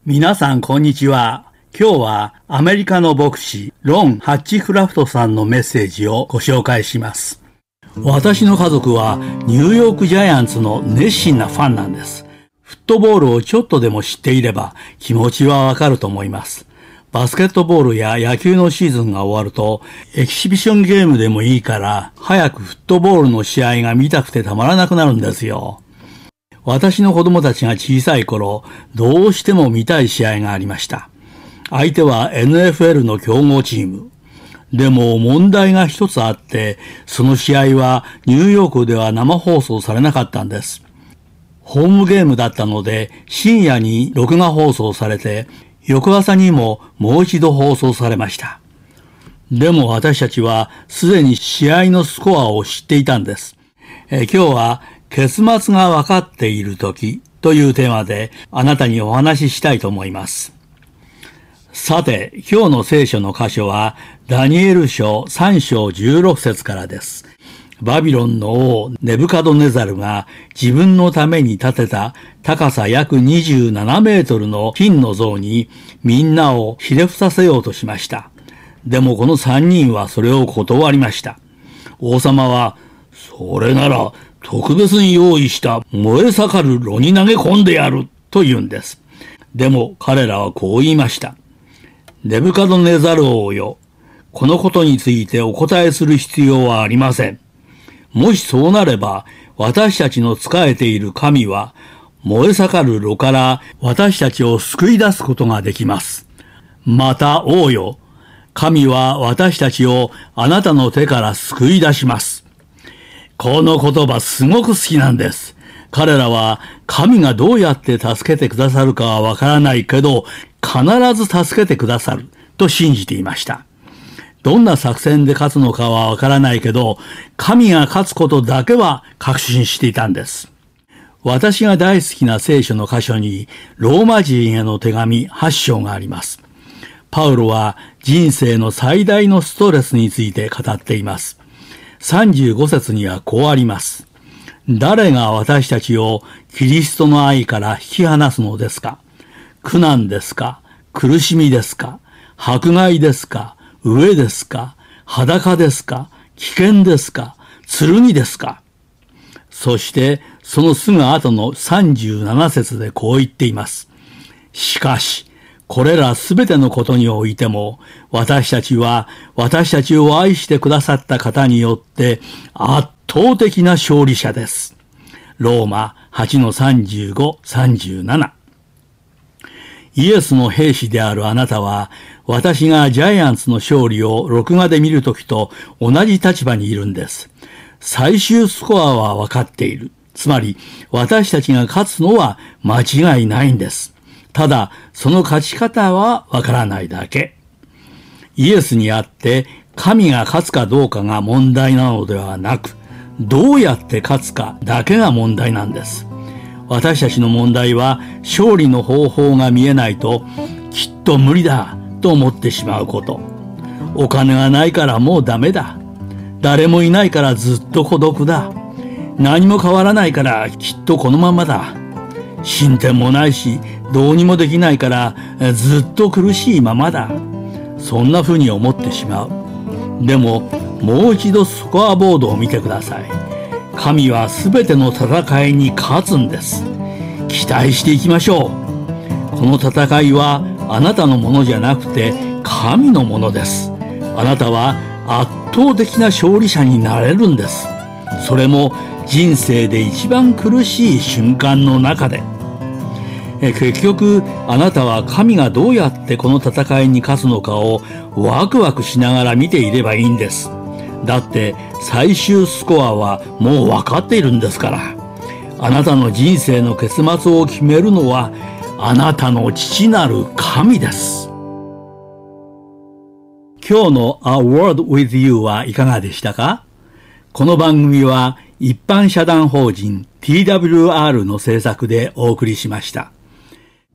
皆さんこんにちは。今日はアメリカの牧師ロン・ハッチクラフトさんのメッセージをご紹介します。私の家族はニューヨークジャイアンツの熱心なファンなんです。フットボールをちょっとでも知っていれば気持ちはわかると思います。バスケットボールや野球のシーズンが終わるとエキシビションゲームでもいいから早くフットボールの試合が見たくてたまらなくなるんですよ。私の子供たちが小さい頃、どうしても見たい試合がありました。相手は NFL の強豪チーム。でも問題が一つあって、その試合はニューヨークでは生放送されなかったんです。ホームゲームだったので、深夜に録画放送されて、翌朝にももう一度放送されました。でも私たちはすでに試合のスコアを知っていたんです。今日は結末が分かっているときというテーマであなたにお話ししたいと思います。さて、今日の聖書の箇所はダニエル書3章16節からです。バビロンの王ネブカドネザルが自分のために建てた高さ約27メートルの金の像にみんなをひれ伏させようとしました。でもこの3人はそれを断りました。王様は、それなら特別に用意した燃え盛る炉に投げ込んでやると言うんです。でも彼らはこう言いました。ネブカドネザル王よ、このことについてお答えする必要はありません。もしそうなれば、私たちの仕えている神は、燃え盛る炉から私たちを救い出すことができます。また王よ、神は私たちをあなたの手から救い出します。この言葉すごく好きなんです。彼らは神がどうやって助けてくださるかはわからないけど、必ず助けてくださると信じていました。どんな作戦で勝つのかはわからないけど、神が勝つことだけは確信していたんです。私が大好きな聖書の箇所に、ローマ人への手紙8章があります。パウロは人生の最大のストレスについて語っています。35節にはこうあります。誰が私たちをキリストの愛から引き離すのですか？苦難ですか？苦しみですか？迫害ですか？飢えですか？裸ですか？危険ですか？剣ですか？そしてそのすぐ後の37節でこう言っています。しかし、これらすべてのことにおいても、私たちは私たちを愛してくださった方によって圧倒的な勝利者です。ローマ8の35、37。イエスの兵士であるあなたは、私がジャイアンツの勝利を録画で見るときと同じ立場にいるんです。最終スコアは分かっている。つまり、私たちが勝つのは間違いないんです。ただ、その勝ち方はわからないだけ。イエスにあって、神が勝つかどうかが問題なのではなく、どうやって勝つかだけが問題なんです。私たちの問題は、勝利の方法が見えないと、きっと無理だと思ってしまうこと。お金がないからもうダメだ。誰もいないからずっと孤独だ。何も変わらないからきっとこのままだ。進展もないし、どうにもできないからずっと苦しいままだ。そんな風に思ってしまう。でも、もう一度スコアボードを見てください。神はすべての戦いに勝つんです。期待していきましょう。この戦いはあなたのものじゃなくて神のものです。あなたは圧倒的な勝利者になれるんです。それも人生で一番苦しい瞬間の中で。結局、あなたは神がどうやってこの戦いに勝つのかをワクワクしながら見ていればいいんです。だって最終スコアはもう分かっているんですから。あなたの人生の結末を決めるのはあなたの父なる神です。今日の A Word with You はいかがでしたか？この番組は一般社団法人 TWR の制作でお送りしました。